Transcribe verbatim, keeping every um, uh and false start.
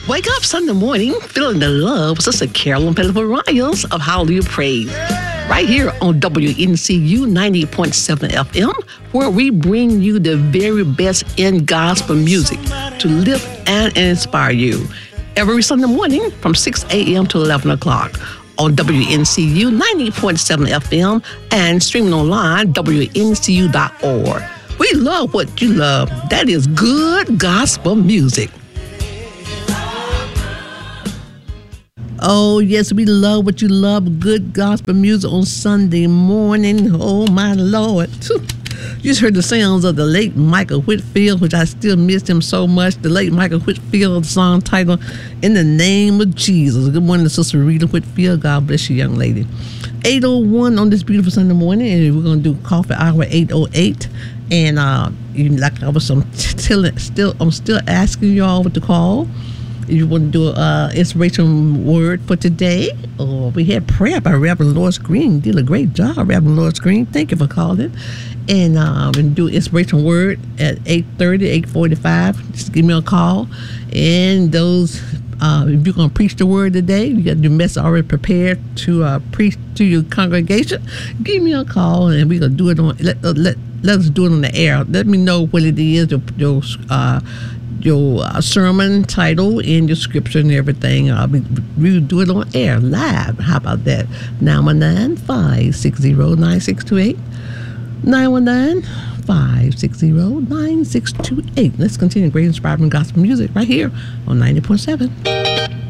Wake up Sunday morning feeling the love with Sister Carolyn Pettiford Riles of Hallelujah Praise. Right here on W N C U ninety point seven F M, where we bring you the very best in gospel music to lift and inspire you. Every Sunday morning from six a.m. to eleven o'clock on W N C U ninety point seven F M and streaming online, W N C U dot org. We love what you love. That is good gospel music. Oh, yes, we love what you love. Good gospel music on Sunday morning. Oh, my Lord. You just heard the sounds of the late Michael Whitfield, which I still miss him so much. The late Michael Whitfield song title, In the Name of Jesus. Good morning, Sister Rita Whitfield. God bless you, young lady. eight oh one on this beautiful Sunday morning, and we're going to do coffee hour eight oh eight. And uh, like I was um, still, still, I'm still asking y'all what to call. If you want to do an uh, inspiration word for today, or we had prayer by Reverend Lois Green. Did a great job, Reverend Lois Green. Thank you for calling. And uh, we can do inspiration word at eight thirty, eight forty-five. Just give me a call. And those, uh, if you're going to preach the word today, you got your message already prepared to uh, preach to your congregation, give me a call, and we're going to do it on, let, let, let us do it on the air. Let me know what it is, your, your uh, your uh, sermon title and your scripture and everything. I'll be, we'll do it on air, live. How about that? nine one nine, five six zero, nine six two eight. nine one nine, five six zero, nine six two eight. Let's continue great inspiring gospel music right here on ninety point seven.